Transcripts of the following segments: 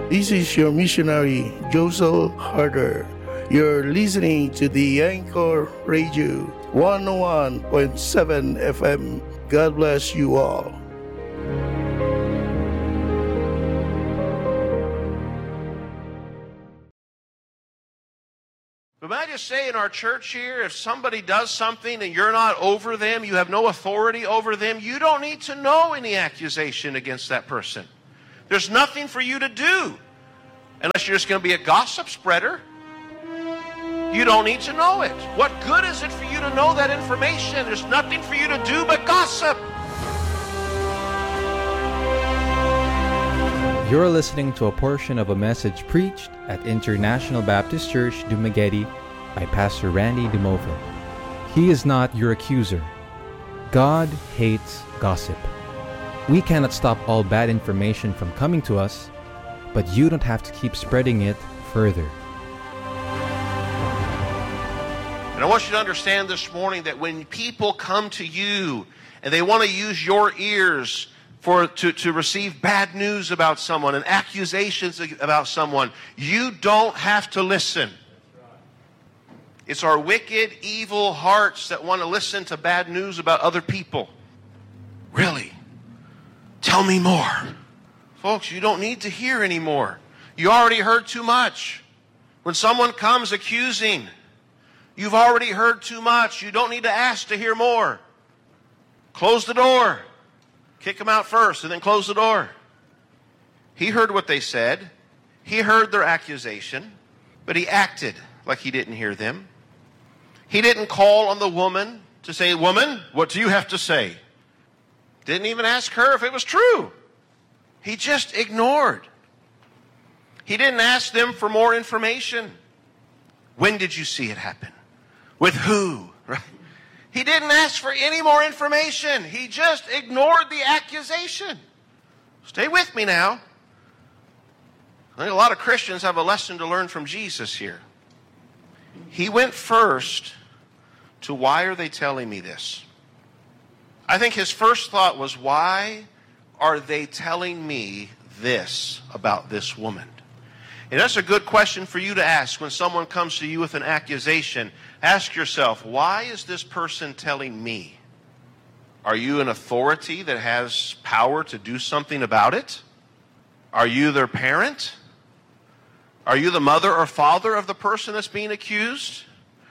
This is your missionary, Joseph Harder. You're listening to the Anchor Radio 101.7 FM. God bless you all. But may I just say in our church here, if somebody does something and you're not over them, you have no authority over them, you don't need to know any accusation against that person. There's nothing for you to do unless you're just going to be a gossip spreader. You don't need to know it. What good is it for you to know that information? There's nothing for you to do but gossip. You're listening to a portion of a message preached at International Baptist Church, Dumaguete by Pastor Randy Dumova. He is not your accuser. God hates gossip. We cannot stop all bad information from coming to us, but you don't have to keep spreading it further. And I want you to understand this morning that when people come to you and they want to use your ears to receive bad news about someone and accusations about someone, you don't have to listen. It's our wicked, evil hearts that want to listen to bad news about other people. Really? Tell me more. Folks, you don't need to hear anymore. You already heard too much. When someone comes accusing, you've already heard too much. You don't need to ask to hear more. Close the door. Kick them out first and then close the door. He heard what they said. He heard their accusation, but he acted like he didn't hear them. He didn't call on the woman to say, "Woman, what do you have to say?" Didn't even ask her if it was true. He just ignored. He didn't ask them for more information. When did you see it happen? With who? Right? He didn't ask for any more information. He just ignored the accusation. Stay with me now. I think a lot of Christians have a lesson to learn from Jesus here. He went first to, why are they telling me this? I think his first thought was, why are they telling me this about this woman? And that's a good question for you to ask when someone comes to you with an accusation. Ask yourself, why is this person telling me? Are you an authority that has power to do something about it? Are you their parent? Are you the mother or father of the person that's being accused?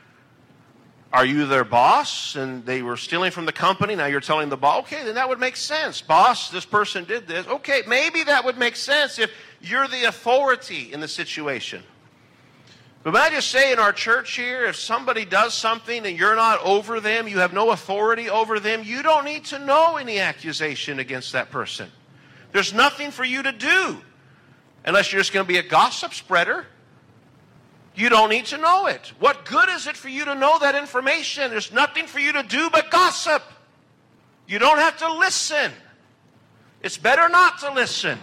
Are you their boss and they were stealing from the company? Now you're telling the boss, okay, then that would make sense. Boss, this person did this. Okay, maybe that would make sense if you're the authority in the situation. But may I just say in our church here, if somebody does something and you're not over them, you have no authority over them, you don't need to know any accusation against that person. There's nothing for you to do unless you're just going to be a gossip spreader. You don't need to know it. What good is it for you to know that information? There's nothing for you to do but gossip. You don't have to listen. It's better not to listen.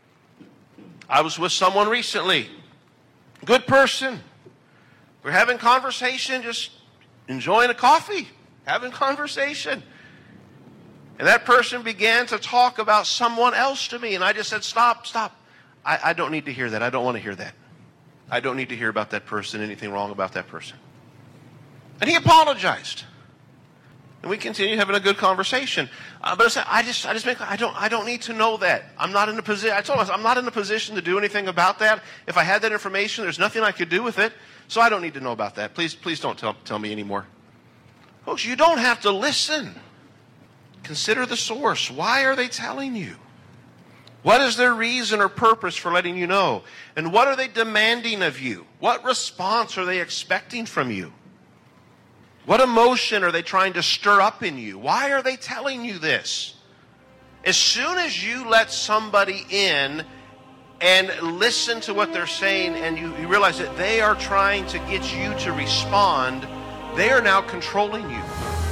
I was with someone recently. Good person. We're having conversation, just enjoying a coffee, having conversation. And that person began to talk about someone else to me. And I just said, stop. I don't need to hear that. I don't want to hear that. I don't need to hear about that person, anything wrong about that person. And he apologized. And we continued having a good conversation. But I said, I don't need to know that. I'm not in a position. I told him, I'm not in a position to do anything about that. If I had that information, there's nothing I could do with it. So I don't need to know about that. Please don't tell me anymore. Folks, you don't have to listen. Consider the source. Why are they telling you? What is their reason or purpose for letting you know? And what are they demanding of you? What response are they expecting from you? What emotion are they trying to stir up in you? Why are they telling you this? As soon as you let somebody in and listen to what they're saying and you realize that they are trying to get you to respond, they are now controlling you.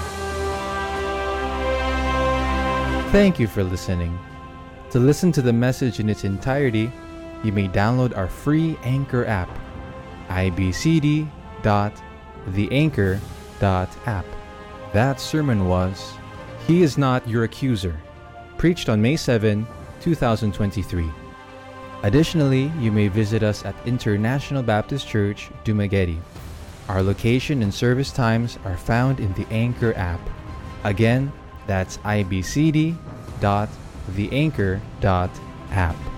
Thank you for listening. To listen to the message in its entirety, you may download our free Anchor app, ibcd.theanchor.app. That sermon was, He is Not Your Accuser, preached on May 7, 2023. Additionally, you may visit us at International Baptist Church, Dumaguete. Our location and service times are found in the Anchor app. Again, that's ibcd.theanchor.app.